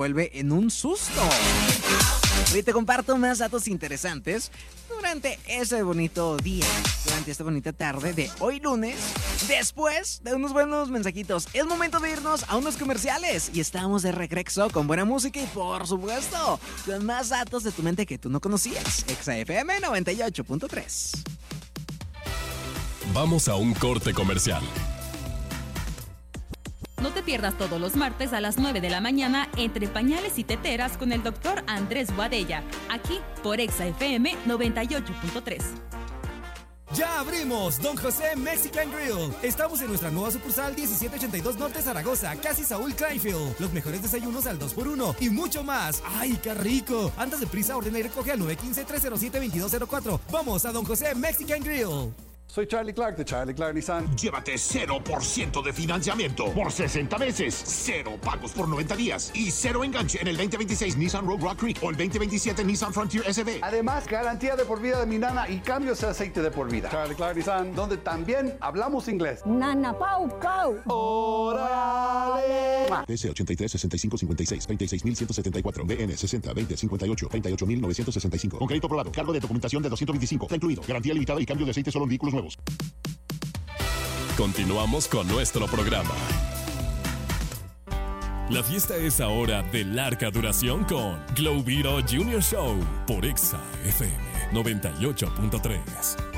vuelve en un susto. Hoy te comparto más datos interesantes durante ese bonito día, durante esta bonita tarde de hoy lunes, después de unos buenos mensajitos. Es momento de irnos a unos comerciales y estamos de regreso con buena música y, por supuesto, con más datos de tu mente que tú no conocías. Exa FM 98.3. Vamos a un corte comercial. No te pierdas todos los martes a las 9 de la mañana Entre Pañales y Teteras con el doctor Andrés Boadella, aquí por Exa FM 98.3. ¡Ya abrimos! Don José Mexican Grill. Estamos en nuestra nueva sucursal 1782 Norte Zaragoza, casi Saúl Kleinfield. Los mejores desayunos al 2x1 y mucho más. ¡Ay, qué rico! Antes de prisa, ordena y recoge al 915-307-2204. Vamos a Don José Mexican Grill. Soy Charlie Clark de Charlie Clark Nissan. Llévate 0% de financiamiento por 60 meses, 0 pagos por 90 días y 0 enganche en el 2026 Nissan Rogue Rock Creek o el 2027 Nissan Frontier SB. Además, garantía de por vida de mi nana y cambios de aceite de por vida. Charlie Clark Nissan, donde también hablamos inglés. Nana Pau Pau. ¡Órale! S83-6556, 36.174, BN 60-20-58, 38.965. Con crédito aprobado, cargo de documentación de 225. Está incluido, garantía limitada y cambio de aceite solo en vehículos nuevos. Continuamos con nuestro programa. La fiesta es ahora de larga duración con Globito Junior Show por Exa FM 98.3.